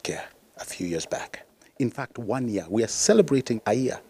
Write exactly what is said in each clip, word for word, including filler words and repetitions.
healthcare a few years back. In fact, one year. We are celebrating a year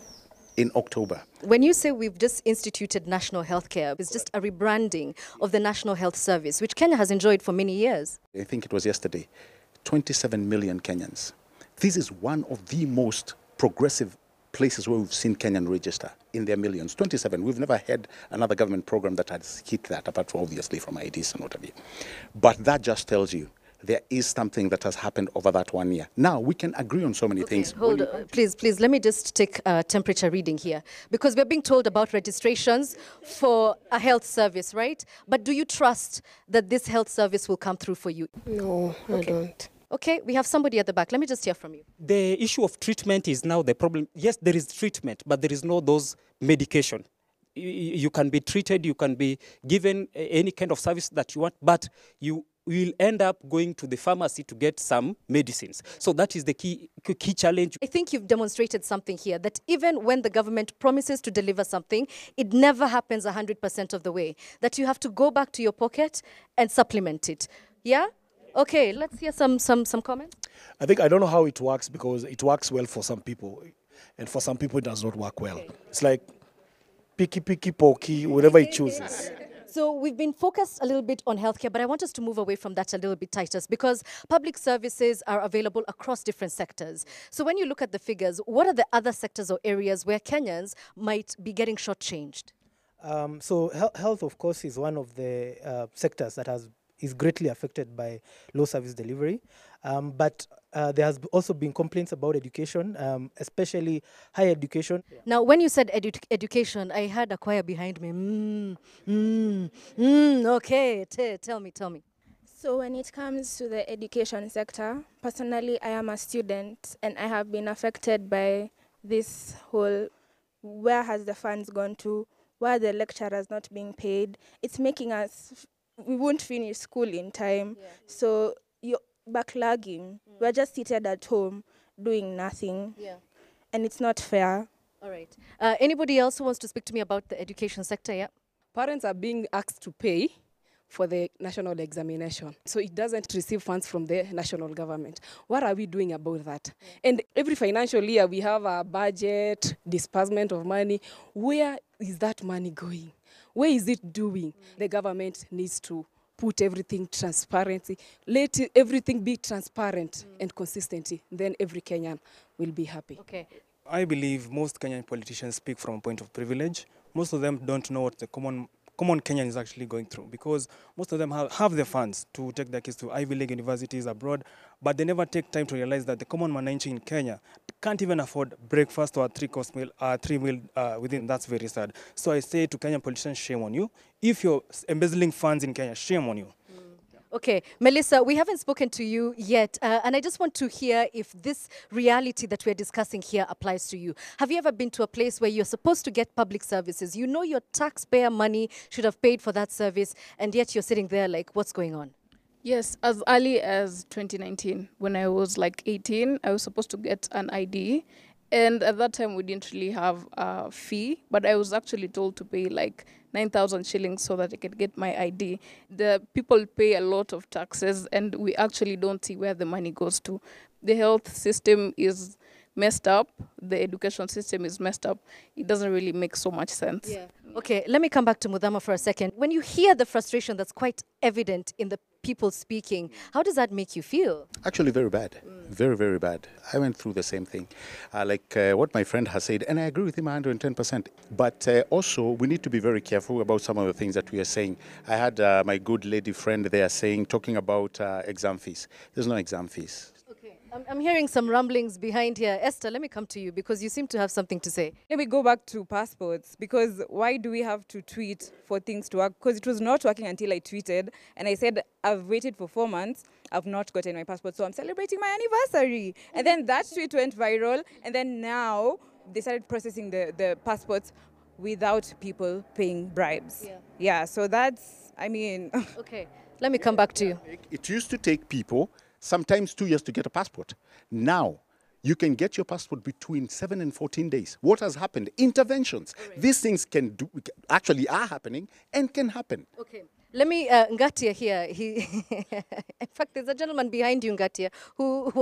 in October. When you say we've just instituted national healthcare, it's just a rebranding of the National Health Service, which Kenya has enjoyed for many years. I think it was yesterday, twenty-seven million Kenyans. This is one of the most progressive places where we've seen Kenyan register in their millions. twenty-seven. We've never had another government program that has hit that, apart from obviously from I Ds and what have you. But that just tells you there is something that has happened over that one year. Now, we can agree on so many okay, things. Hold on. Please, please, let me just take a temperature reading here. Because we're being told about registrations for a health service, right? But do you trust that this health service will come through for you? No, I Okay. don't. Okay, we have somebody at the back. Let me just hear from you. The issue of treatment is now the problem. Yes, there is treatment, but there is no those medication. You, you can be treated, you can be given any kind of service that you want, but you will end up going to the pharmacy to get some medicines. So that is the key, key challenge. I think you've demonstrated something here, that even when the government promises to deliver something, it never happens one hundred percent of the way. That you have to go back to your pocket and supplement it. Yeah? Okay, let's hear some, some, some comments. I think I don't know how it works, because it works well for some people, and for some people it does not work well. Okay. It's like picky, picky, pokey, whatever it chooses. So we've been focused a little bit on healthcare, but I want us to move away from that a little bit tighter, because public services are available across different sectors. So when you look at the figures, what are the other sectors or areas where Kenyans might be getting shortchanged? Um, so he health, of course, is one of the uh, sectors that has is greatly affected by low service delivery. Um, but uh, there has also been complaints about education, um, especially higher education. Yeah. Now, when you said edu education, I heard a choir behind me. Mm, mm, mm, okay, T tell me, tell me. So when it comes to the education sector, personally, I am a student and I have been affected by this whole, where has the funds gone to, where the lecturers not being paid. It's making us, we won't finish school in time. Yeah. So you're backlogging. Mm. We're just seated at home doing nothing. Yeah. And it's not fair. All right. Uh, anybody else who wants to speak to me about the education sector? Yeah. Parents are being asked to pay for the national examination. So it doesn't receive funds from the national government. What are we doing about that? Yeah. And every financial year we have a budget, disbursement of money. Where is that money going? Where is it doing? Mm. The government needs to put everything transparency. Let it, everything be transparent mm. and consistent. Then every Kenyan will be happy. Okay. I believe most Kenyan politicians speak from a point of privilege. Most of them don't know what the common common Kenyan is actually going through, because most of them have, have the funds to take their kids to Ivy League universities abroad, but they never take time to realize that the common Mwananchi in Kenya can't even afford breakfast or a three-course meal, uh, three meal uh, within. That's very sad. So I say to Kenyan politicians, shame on you. If you're embezzling funds in Kenya, shame on you. Okay, Melissa, we haven't spoken to you yet, uh, and I just want to hear if this reality that we're discussing here applies to you. Have you ever been to a place where you're supposed to get public services? You know your taxpayer money should have paid for that service, and yet you're sitting there like, what's going on? Yes, as early as twenty nineteen, when I was like eighteen, I was supposed to get an I D. And at that time, we didn't really have a fee, but I was actually told to pay like nine thousand shillings so that I could get my I D. The people pay a lot of taxes, and we actually don't see where the money goes to. The health system is messed up. The education system is messed up. It doesn't really make so much sense. Yeah. Okay, let me come back to Mudhama for a second. When you hear the frustration that's quite evident in the people speaking, how does that make you feel? Actually, very bad. Mm. Very, very bad. I went through the same thing. Uh, like uh, what my friend has said, and I agree with him one hundred ten percent. But uh, also, we need to be very careful about some of the things that we are saying. I had uh, my good lady friend there saying, talking about uh, exam fees. There's no exam fees. I'm, I'm hearing some rumblings behind here. Esther, let me come to you because you seem to have something to say. Let me go back to passports, because why do we have to tweet for things to work? Because it was not working until I tweeted, and I said, I've waited for four months, I've not gotten my passport, so I'm celebrating my anniversary. And then that tweet went viral, and then now they started processing the, the passports without people paying bribes. Yeah, yeah, so that's, I mean... Okay, let me come back to you. It used to take people sometimes two years to get a passport. Now, you can get your passport between seven and fourteen days. What has happened? Interventions. Right. These things can do, actually are happening and can happen. Okay. Let me, uh, Ngatia here, he, in fact, there's a gentleman behind you, Ngatia, who, who